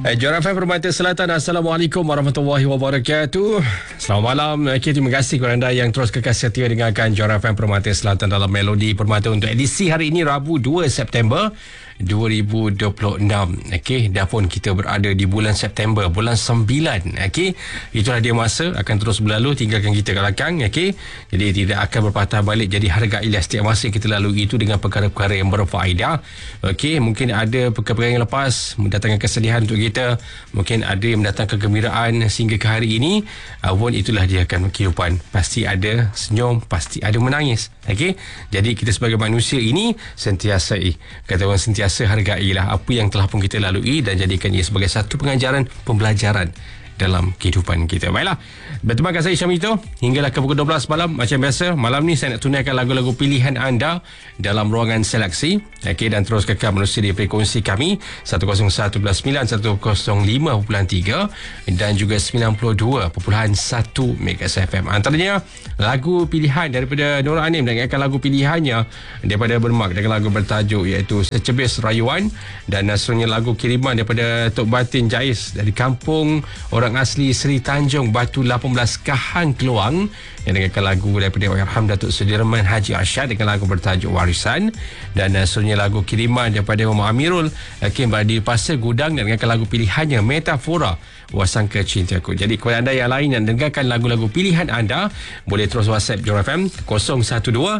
Johor FM Permata Selatan, Assalamualaikum warahmatullahi wabarakatuh. Selamat malam. Terima kasih kepada anda yang terus kekal setia dengarkan Johor FM Permata Selatan dalam Melodi Permata untuk edisi hari ini, Rabu 2 September 2026. Okey, dah pun kita berada di bulan September, bulan 9. Okey, itulah dia masa akan terus berlalu, tinggalkan kita ke belakang. Okey, jadi tidak akan berpatah balik. Jadi hargai setiap masa kita lalui itu dengan perkara-perkara yang berfaedah. Okey, mungkin ada perkara-perkara yang lepas mendatangkan kesedihan untuk kita, mungkin ada yang mendatangkan kegembiraan sehingga ke hari ini. Pun itulah dia akan kehidupan. Pasti ada senyum, pasti ada menangis. Okey, jadi kita sebagai manusia ini sentiasa kata orang, sentiasa hargailah apa yang telah pun kita lalui dan jadikan ia sebagai satu pengajaran, pembelajaran dalam kehidupan kita. Baiklah, bertemankan saya Syamito hinggalah ke pukul 12 malam. Macam biasa, malam ni saya nak tunaikan lagu-lagu pilihan anda dalam ruangan seleksi. Okey, dan terus kekal menerusi di frekuensi kami 101.9, 105.3 dan juga 92.1 MHz FM. Antaranya lagu pilihan daripada Nur Anim dan lagu pilihannya daripada Bermak dengan lagu bertajuk iaitu Secebis Rayuan, dan seterusnya lagu kiriman daripada Tok Batin Jais dari kampung orang asli Seri Tanjung Batu 18 Kahang Keluang yang dengarkan lagu daripada Allahyarham Datuk Sudirman Haji Arsyad dengan lagu bertajuk Warisan, dan seterusnya lagu kiriman daripada Muhammad Amirul berada di Pasir Gudang dan dengarkan lagu pilihannya Metafora Wasangka Cintaku. Jadi kepada anda yang lain yang dengarkan lagu-lagu pilihan anda, boleh terus WhatsApp Johor FM 012